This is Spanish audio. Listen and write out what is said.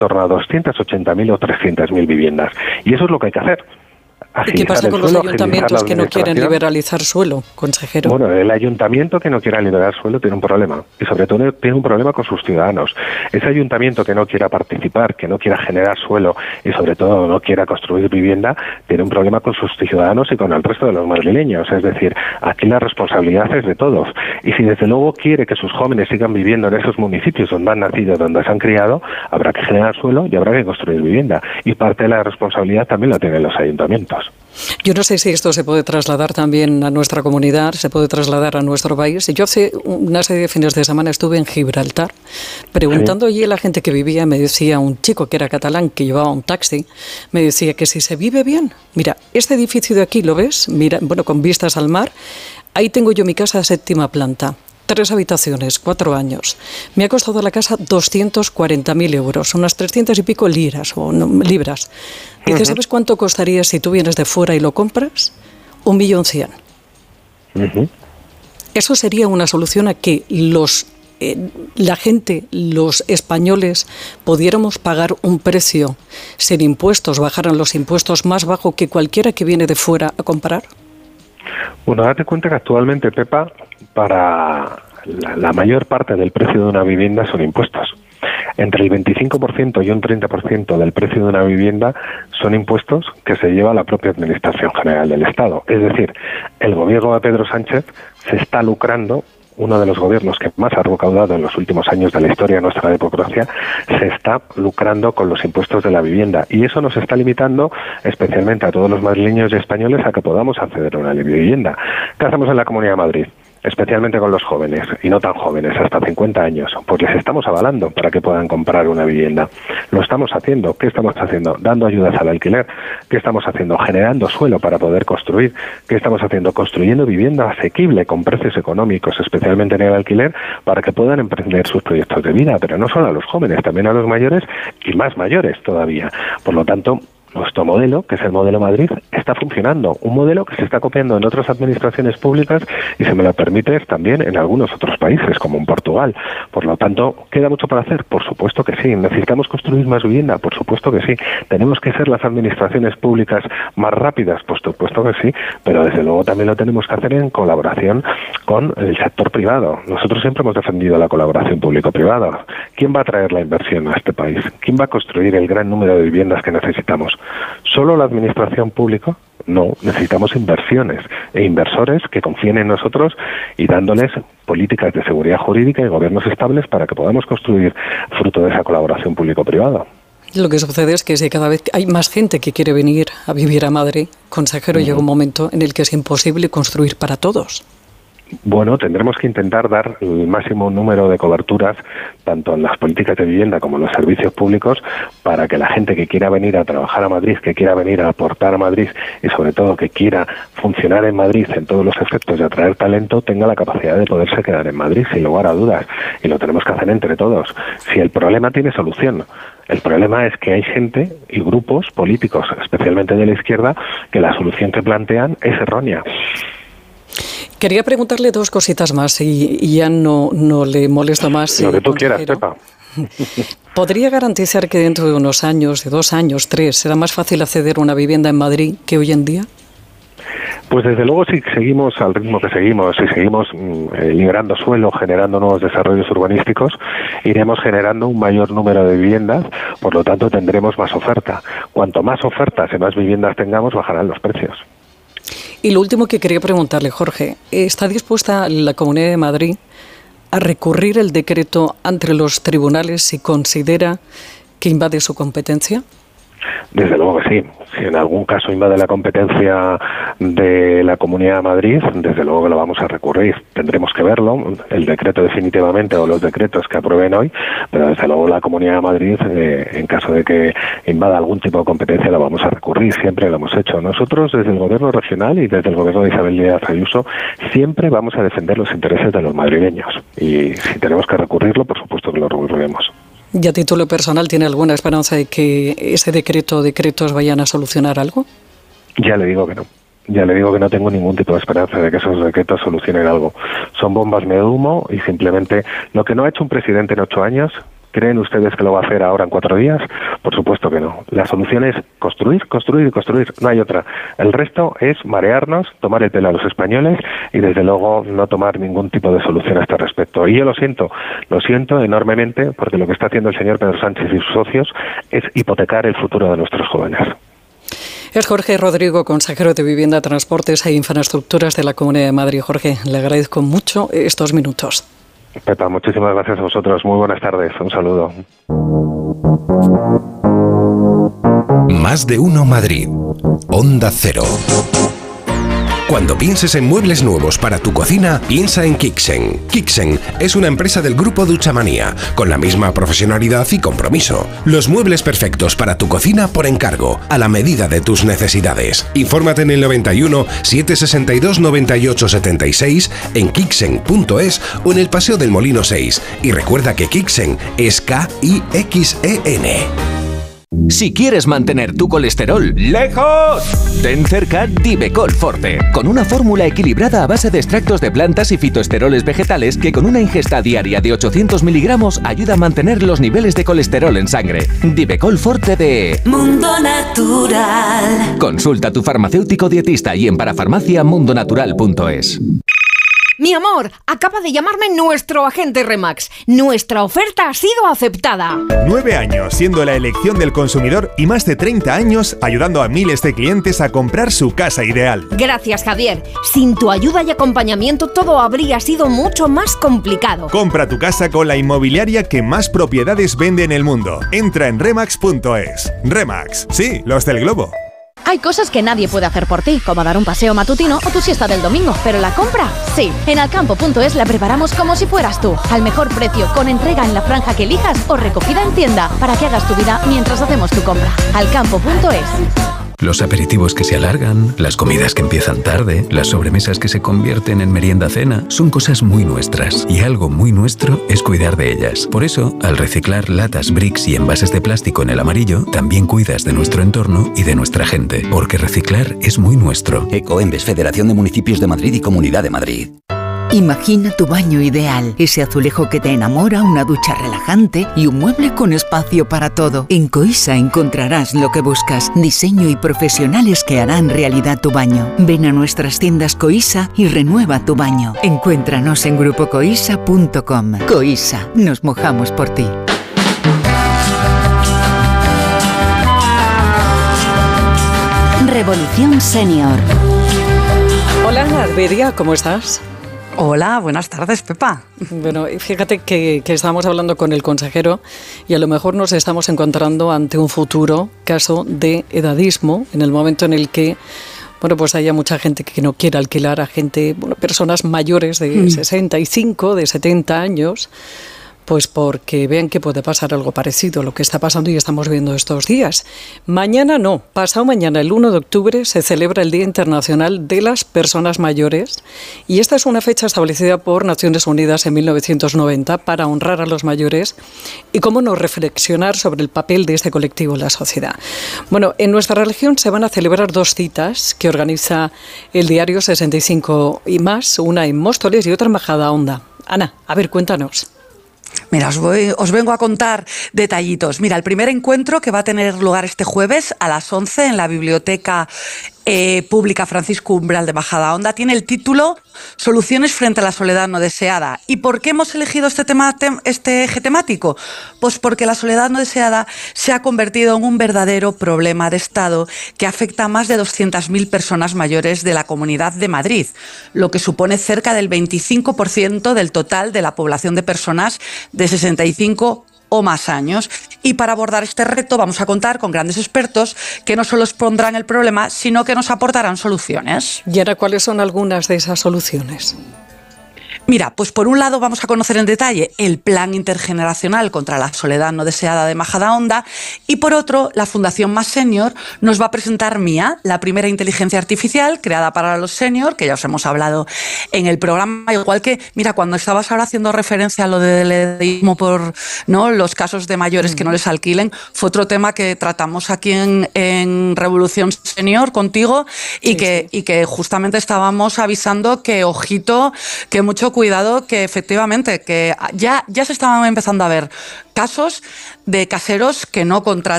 torno a 280.000 o 300.000 viviendas. Y eso es lo que hay que hacer. ¿Y qué pasa con los ayuntamientos que no quieren liberalizar suelo, consejero? Bueno, el ayuntamiento que no quiera liberar suelo tiene un problema, y sobre todo tiene un problema con sus ciudadanos. Ese ayuntamiento que no quiera participar, que no quiera generar suelo y sobre todo no quiera construir vivienda, tiene un problema con sus ciudadanos y con el resto de los madrileños. Es decir, aquí la responsabilidad es de todos. Y si desde luego quiere que sus jóvenes sigan viviendo en esos municipios donde han nacido, donde se han criado, habrá que generar suelo y habrá que construir vivienda. Y parte de la responsabilidad también la tienen los ayuntamientos. Yo no sé si esto se puede trasladar también a nuestra comunidad, se puede trasladar a nuestro país. Yo hace una serie de fines de semana estuve en Gibraltar preguntando allí a la gente que vivía. Me decía un chico que era catalán, que llevaba un taxi, me decía que si se vive bien, mira, este edificio de aquí, ¿lo ves? Mira, bueno, con vistas al mar, ahí tengo yo mi casa de 7ª planta. 3 habitaciones, 4 años. Me ha costado la casa 240.000 euros, unas 300 y pico libras. Dice, ¿sabes cuánto costaría si tú vienes de fuera y lo compras? 1.100.000. Eso sería una solución a que la gente, los españoles, pudiéramos pagar un precio sin impuestos, bajaran los impuestos más bajo que cualquiera que viene de fuera a comprar. Bueno, date cuenta que actualmente, Pepa, para la mayor parte del precio de una vivienda son impuestos. Entre el 25% y un 30% del precio de una vivienda son impuestos que se lleva la propia Administración General del Estado. Es decir, el gobierno de Pedro Sánchez se está lucrando. Uno de los gobiernos que más ha recaudado en los últimos años de la historia de nuestra democracia se está lucrando con los impuestos de la vivienda, y eso nos está limitando especialmente a todos los madrileños y españoles a que podamos acceder a una vivienda. ¿Qué hacemos en la Comunidad de Madrid? Especialmente con los jóvenes, y no tan jóvenes, hasta 50 años, pues les estamos avalando para que puedan comprar una vivienda. Lo estamos haciendo. ¿Qué estamos haciendo? Dando ayudas al alquiler. ¿Qué estamos haciendo? Generando suelo para poder construir. ¿Qué estamos haciendo? Construyendo vivienda asequible con precios económicos, especialmente en el alquiler, para que puedan emprender sus proyectos de vida, pero no solo a los jóvenes, también a los mayores y más mayores todavía. Por lo tanto, nuestro modelo, que es el modelo Madrid, está funcionando. Un modelo que se está copiando en otras administraciones públicas y, si me lo permites, también en algunos otros países, como en Portugal. Por lo tanto, ¿queda mucho para hacer? Por supuesto que sí. ¿Necesitamos construir más vivienda? Por supuesto que sí. ¿Tenemos que ser las administraciones públicas más rápidas? Por supuesto que sí. Pero, desde luego, también lo tenemos que hacer en colaboración con el sector privado. Nosotros siempre hemos defendido la colaboración público-privada. ¿Quién va a traer la inversión a este país? ¿Quién va a construir el gran número de viviendas que necesitamos? ¿Solo la administración pública? No, necesitamos inversiones e inversores que confíen en nosotros y dándoles políticas de seguridad jurídica y gobiernos estables para que podamos construir fruto de esa colaboración público-privada. Lo que sucede es que si cada vez hay más gente que quiere venir a vivir a Madrid, consejero, llega un momento en el que es imposible construir para todos. Bueno, tendremos que intentar dar el máximo número de coberturas, tanto en las políticas de vivienda como en los servicios públicos, para que la gente que quiera venir a trabajar a Madrid, que quiera venir a aportar a Madrid y, sobre todo, que quiera funcionar en Madrid en todos los efectos y atraer talento, tenga la capacidad de poderse quedar en Madrid, sin lugar a dudas. Y lo tenemos que hacer entre todos. Si el problema tiene solución. El problema es que hay gente y grupos políticos, especialmente de la izquierda, que la solución que plantean es errónea. Quería preguntarle 2 cositas más y ya no le molesto más. Lo que tú quieras, Pepa. ¿Podría garantizar que dentro de unos años, de 2 años, 3, será más fácil acceder a una vivienda en Madrid que hoy en día? Pues desde luego, si seguimos al ritmo que seguimos, si seguimos liberando suelo, generando nuevos desarrollos urbanísticos, iremos generando un mayor número de viviendas, por lo tanto tendremos más oferta. Cuanto más ofertas y más viviendas tengamos, bajarán los precios. Y lo último que quería preguntarle, Jorge, ¿está dispuesta la Comunidad de Madrid a recurrir el decreto ante los tribunales si considera que invade su competencia? Desde luego que sí. Si en algún caso invade la competencia de la Comunidad de Madrid, desde luego que lo vamos a recurrir. Tendremos que verlo, el decreto definitivamente o los decretos que aprueben hoy, pero desde luego la Comunidad de Madrid, en caso de que invada algún tipo de competencia, lo vamos a recurrir. Siempre lo hemos hecho. Nosotros, desde el Gobierno regional y desde el Gobierno de Isabel Díaz Ayuso, siempre vamos a defender los intereses de los madrileños. Y si tenemos que recurrirlo, por supuesto que lo recurriremos. ¿Y a título personal tiene alguna esperanza de que ese decreto o decretos vayan a solucionar algo? Ya le digo que no. Ya le digo que no tengo ningún tipo de esperanza de que esos decretos solucionen algo. Son bombas de humo y simplemente lo que no ha hecho un presidente en 8 años, ¿Creen ustedes que lo va a hacer ahora en 4 días? Por supuesto que no. La solución es construir, construir y construir. No hay otra. El resto es marearnos, tomar el pelo a los españoles y desde luego no tomar ningún tipo de solución a este respecto. Y yo lo siento enormemente, porque lo que está haciendo el señor Pedro Sánchez y sus socios es hipotecar el futuro de nuestros jóvenes. Es Jorge Rodrigo, consejero de Vivienda, Transportes e Infraestructuras de la Comunidad de Madrid. Jorge, le agradezco mucho estos minutos. Pepa, muchísimas gracias a vosotros. Muy buenas tardes. Un saludo. Más de uno Madrid. Onda Cero. Cuando pienses en muebles nuevos para tu cocina, piensa en Kixen. Kixen es una empresa del grupo Duchamanía, con la misma profesionalidad y compromiso. Los muebles perfectos para tu cocina por encargo, a la medida de tus necesidades. Infórmate en el 91 762 98 76, en kixen.es o en el Paseo del Molino 6. Y recuerda que Kixen es K-I-X-E-N. Si quieres mantener tu colesterol lejos, ten cerca Divecol Forte, con una fórmula equilibrada a base de extractos de plantas y fitoesteroles vegetales que con una ingesta diaria de 800 miligramos ayuda a mantener los niveles de colesterol en sangre. Divecol Forte de Mundo Natural. Consulta a tu farmacéutico dietista y en parafarmaciamundonatural.es. Mi amor, acaba de llamarme nuestro agente Remax. Nuestra oferta ha sido aceptada. 9 años siendo la elección del consumidor y más de 30 años ayudando a miles de clientes a comprar su casa ideal. Gracias, Javier. Sin tu ayuda y acompañamiento todo habría sido mucho más complicado. Compra tu casa con la inmobiliaria que más propiedades vende en el mundo. Entra en remax.es. Remax, sí, los del globo. Hay cosas que nadie puede hacer por ti, como dar un paseo matutino o tu siesta del domingo, pero la compra, sí. En alcampo.es la preparamos como si fueras tú, al mejor precio, con entrega en la franja que elijas o recogida en tienda, para que hagas tu vida mientras hacemos tu compra. Alcampo.es. Los aperitivos que se alargan, las comidas que empiezan tarde, las sobremesas que se convierten en merienda-cena, son cosas muy nuestras. Y algo muy nuestro es cuidar de ellas. Por eso, al reciclar latas, bricks y envases de plástico en el amarillo, también cuidas de nuestro entorno y de nuestra gente. Porque reciclar es muy nuestro. Ecoembes, Federación de Municipios de Madrid y Comunidad de Madrid. Imagina tu baño ideal, ese azulejo que te enamora, una ducha relajante y un mueble con espacio para todo. En Coisa encontrarás lo que buscas, diseño y profesionales que harán realidad tu baño. Ven a nuestras tiendas Coisa y renueva tu baño. Encuéntranos en grupocoisa.com. Coisa, nos mojamos por ti. Revolución Senior. Hola, Arbedia, ¿cómo estás? Hola, buenas tardes, Pepa. Bueno, fíjate que estábamos hablando con el consejero y a lo mejor nos estamos encontrando ante un futuro caso de edadismo, en el momento en el que pues haya mucha gente que no quiera alquilar a gente, personas mayores de 65, de 70 años, pues porque vean que puede pasar algo parecido a lo que está pasando y estamos viendo estos días. Mañana no, pasado mañana, el 1 de octubre, se celebra el Día Internacional de las Personas Mayores y esta es una fecha establecida por Naciones Unidas en 1990 para honrar a los mayores y cómo no reflexionar sobre el papel de este colectivo en la sociedad. Bueno, en nuestra región se van a celebrar 2 citas que organiza el diario 65 y más, una en Móstoles y otra en Majadahonda. Ana, a ver, cuéntanos. Mira, os vengo a contar detallitos. Mira, el primer encuentro que va a tener lugar este jueves a las 11 en la Biblioteca Pública Francisco Umbral de Majadahonda tiene el título Soluciones frente a la soledad no deseada. ¿Y por qué hemos elegido este eje temático? Pues porque la soledad no deseada se ha convertido en un verdadero problema de Estado que afecta a más de 200.000 personas mayores de la Comunidad de Madrid, lo que supone cerca del 25% del total de la población de personas de 65 o más años. Y para abordar este reto vamos a contar con grandes expertos que no solo expondrán el problema, sino que nos aportarán soluciones. ¿Y ahora cuáles son algunas de esas soluciones? Mira, pues por un lado vamos a conocer en detalle el Plan Intergeneracional contra la Soledad No Deseada de Majadahonda y por otro, la Fundación Más Senior nos va a presentar Mía, la primera inteligencia artificial creada para los senior, que ya os hemos hablado en el programa, igual que, mira, cuando estabas ahora haciendo referencia a lo del edadismo por los casos de mayores que no les alquilen, fue otro tema que tratamos aquí en Revolución Senior contigo y que justamente estábamos avisando que, ojito, que mucho cuidado cuidado que efectivamente que ya se estaban empezando a ver casos de caseros que no contratan